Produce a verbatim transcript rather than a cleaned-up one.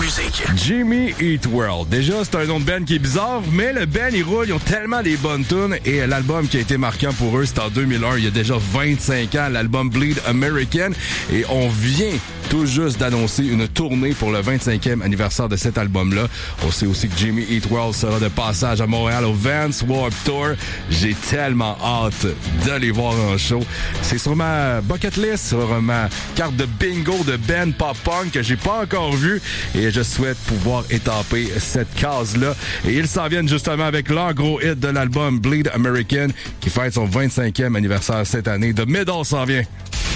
musique. Jimmy Eat World. Déjà, c'est un nom de band qui est bizarre, mais le band, ils roulent, ils ont tellement des bonnes tunes. Et l'album qui a été marquant pour eux, c'est en deux mille un, il y a déjà vingt-cinq ans, l'album Bleed American. Et on vient tout juste d'annoncer une tournée pour le vingt-cinquième anniversaire de cet album-là. On sait aussi que Jimmy Eat World sera de passage à Montréal au Vans Warped Tour. J'ai tellement hâte de les voir en show. C'est sur ma bucket list, sur ma carte de bingo de band pop-punk que j'ai pas encore vu. Et je souhaite pouvoir étaper cette case-là. Et ils s'en viennent justement avec leur gros hit de l'album Bleed American qui fête son vingt-cinquième anniversaire cette année. The Middle s'en vient.